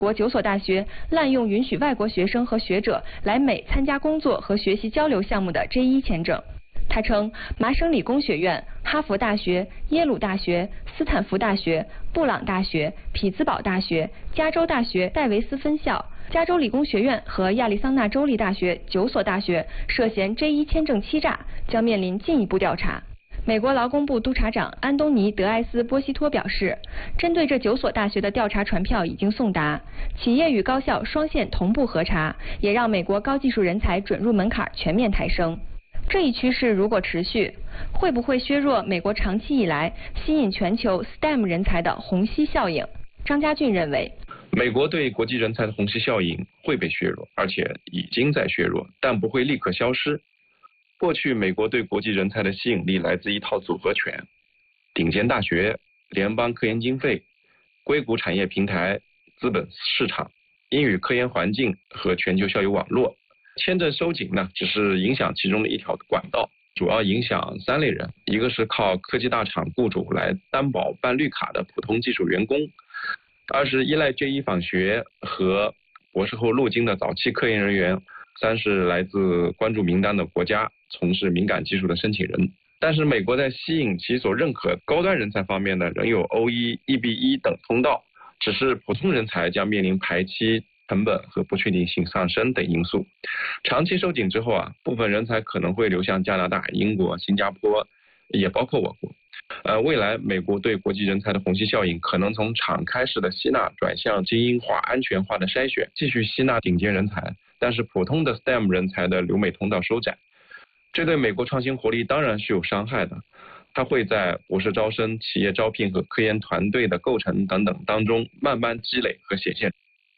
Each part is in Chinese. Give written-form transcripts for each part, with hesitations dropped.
国9所大学滥用允许外国学生和学者来美参加工作和学习交流项目的 J1 签证。他称，麻省理工学院、哈佛大学、耶鲁大学、斯坦福大学、布朗大学、匹兹堡大学、加州大学戴维斯分校、加州理工学院和亚利桑那州立大学9所大学涉嫌 J1 签证欺诈，将面临进一步调查。美国劳工部督察长安东尼·德埃斯·波西托表示，针对这9所大学的调查传票已经送达，企业与高校双线同步核查，也让美国高技术人才准入门槛全面抬升。这一趋势如果持续，会不会削弱美国长期以来吸引全球 STEM 人才的虹吸效应？张家俊认为， 美国对国际人才的虹吸效应会被削弱，而且已经在削弱，但不会立刻消失。过去，美国对国际人才的吸引力来自一套组合拳：顶尖大学、联邦科研经费、硅谷产业平台、资本市场、英语科研环境和全球校友网络。签证收紧呢，只是影响其中的一条管道，主要影响3类人：一个是靠科技大厂雇主来担保办绿卡的普通技术员工；二是依赖J1访学和博士后路径的早期科研人员；三是来自关注名单的国家从事敏感技术的申请人。但是美国在吸引其所认可高端人才方面呢，仍有OE、EB1等通道，只是普通人才将面临排期、成本和不确定性上升等因素。长期收紧之后部分人才可能会流向加拿大、英国、新加坡，也包括我国。未来美国对国际人才的虹吸效应可能从敞开式的吸纳转向精英化、安全化的筛选，继续吸纳顶尖人才，但是普通的 STEM 人才的留美通道收窄。这对美国创新活力当然是有伤害的，它会在博士招生、企业招聘和科研团队的构成等等当中慢慢积累和显现。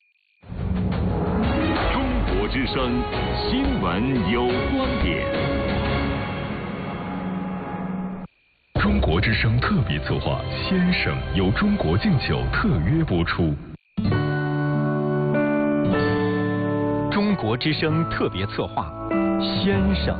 中国之声，新闻有观点。中国之声特别策划《先生》由中国敬酒特约播出。 中国之声特别策划《先生》。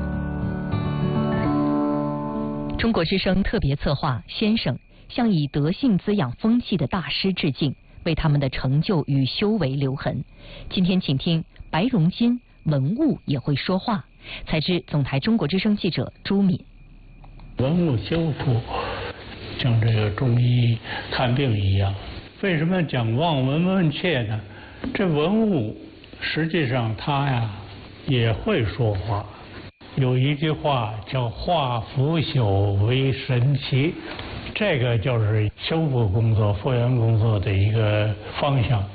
中国之声特别策划《先生》向以德性滋养风气的大师致敬，为他们的成就与修为留痕。今天请听白荣金，文物也会说话。采自总台中国之声记者朱敏。 文物修复像这个中医看病一样，为什么讲望闻问切呢？这文物实际上它也会说话。有一句话叫化腐朽为神奇，这个就是修复工作、复原工作的一个方向。